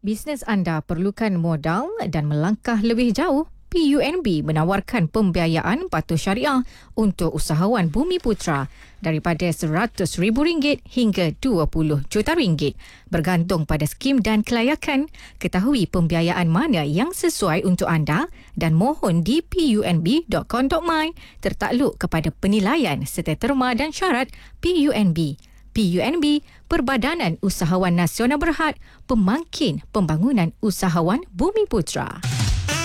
Bisnes anda perlukan modal dan melangkah lebih jauh. PUNB menawarkan pembiayaan patuh syariah untuk usahawan Bumiputra daripada RM100,000 hingga RM20 juta, bergantung pada skim dan kelayakan. Ketahui pembiayaan mana yang sesuai untuk anda dan mohon di punb.com.my tertakluk kepada penilaian serta terma dan syarat PUNB. PUNB, Perbadanan Usahawan Nasional Berhad, Pemangkin Pembangunan Usahawan Bumiputra.